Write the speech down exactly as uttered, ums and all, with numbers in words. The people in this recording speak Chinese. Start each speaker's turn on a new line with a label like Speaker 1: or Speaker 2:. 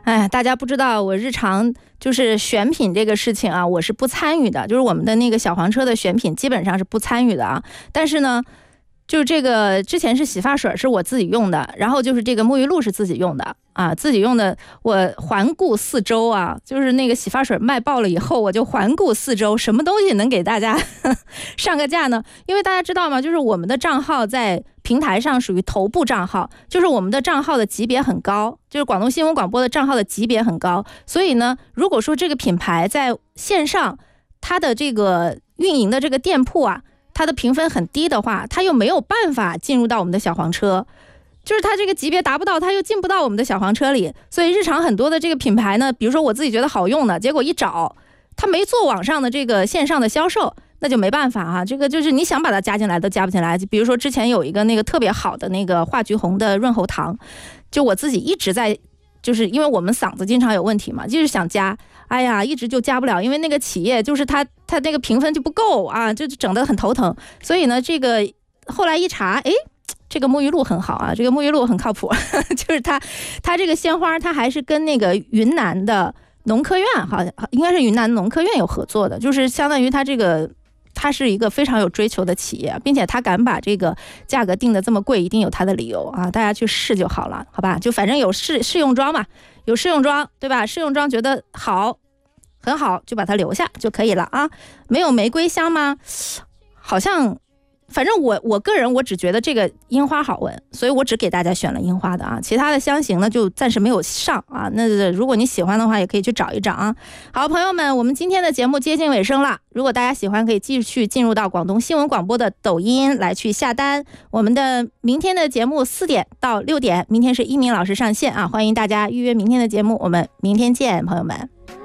Speaker 1: 哎，大家不知道我日常就是选品这个事情啊，我是不参与的，就是我们的那个小黄车的选品基本上是不参与的啊。但是呢，就是这个之前是洗发水是我自己用的，然后就是这个沐浴露是自己用的啊，自己用的。我环顾四周啊，就是那个洗发水卖爆了以后，我就环顾四周，什么东西能给大家呵呵上个架呢？因为大家知道吗？就是我们的账号在平台上属于头部账号，就是我们的账号的级别很高，就是广东新闻广播的账号的级别很高，所以呢，如果说这个品牌在线上它的这个运营的这个店铺啊，它的评分很低的话，它又没有办法进入到我们的小黄车，就是它这个级别达不到，它又进不到我们的小黄车里。所以日常很多的这个品牌呢，比如说我自己觉得好用的，结果一找它没做网上的这个线上的销售，那就没办法哈、啊。这个就是你想把它加进来都加不进来。比如说之前有一个那个特别好的那个化橘红的润喉糖，就我自己一直在，就是因为我们嗓子经常有问题嘛，就是想加，哎呀，一直就加不了，因为那个企业就是它它那个评分就不够啊，就整得很头疼。所以呢，这个后来一查，哎，这个沐浴露很好啊，这个沐浴露很靠谱，就是它它这个鲜花它还是跟那个云南的农科院，好像应该是云南农科院有合作的，就是相当于它这个。它是一个非常有追求的企业，并且他敢把这个价格定得这么贵，一定有他的理由啊！大家去试就好了，好吧？就反正有试试用装嘛，有试用装，对吧？试用装觉得好，很好，就把它留下就可以了啊。没有玫瑰香吗？好像，反正我我个人我只觉得这个樱花好闻，所以我只给大家选了樱花的啊，其他的香型呢就暂时没有上啊。那如果你喜欢的话，也可以去找一找啊。好，朋友们，我们今天的节目接近尾声了。如果大家喜欢，可以继续进入到广东新闻广播的抖音来去下单。我们的明天的节目四点到六点，明天是一鸣老师上线啊，欢迎大家预约明天的节目，我们明天见，朋友们。